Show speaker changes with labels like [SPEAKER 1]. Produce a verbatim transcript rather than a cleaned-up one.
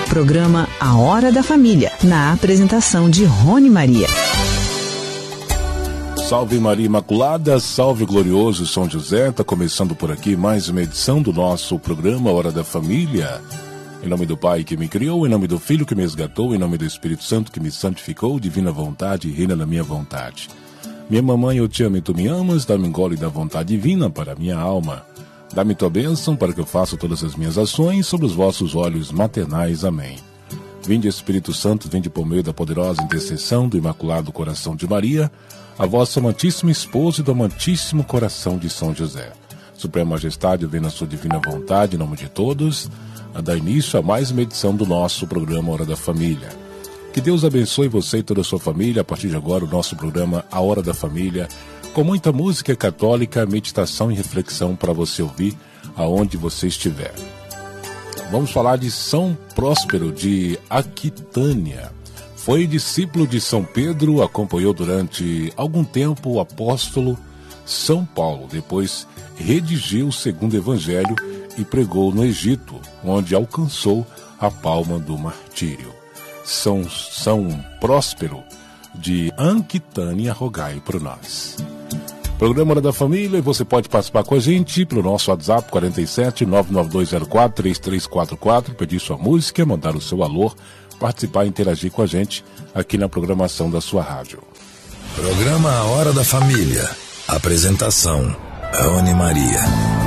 [SPEAKER 1] Programa A Hora da Família, na apresentação de Rony Maria.
[SPEAKER 2] Salve Maria Imaculada, salve glorioso São José. Está começando por aqui mais uma edição do nosso programa A Hora da Família. Em nome do Pai que me criou, em nome do Filho que me resgatou, em nome do Espírito Santo que me santificou, divina vontade e reina na minha vontade. Minha mamãe, eu te amo e tu me amas, dá-me um gole da vontade divina para a minha alma. Dá-me tua bênção para que eu faça todas as minhas ações sobre os vossos olhos maternais. Amém. Vinde Espírito Santo, vinde por meio da poderosa intercessão do Imaculado Coração de Maria, a vossa amantíssima esposa e do amantíssimo coração de São José. Suprema Majestade, vem na sua divina vontade, em nome de todos, a dar início a mais uma edição do nosso programa Hora da Família. Que Deus abençoe você e toda a sua família. A partir de agora, o nosso programa A Hora da Família, com muita música católica, meditação e reflexão para você ouvir aonde você estiver. Vamos falar de São Próspero de Aquitânia. Foi discípulo de São Pedro, acompanhou durante algum tempo o apóstolo São Paulo. Depois redigiu o segundo evangelho e pregou no Egito, onde alcançou a palma do martírio. São, São Próspero de Aquitânia, rogai por nós. Programa Hora da Família, e você pode participar com a gente pelo nosso WhatsApp quarenta e sete, nove nove dois zero quatro, três três quatro quatro, pedir sua música, mandar o seu alô, participar e interagir com a gente aqui na programação da sua rádio.
[SPEAKER 3] Programa A Hora da Família. Apresentação, Rony Maria.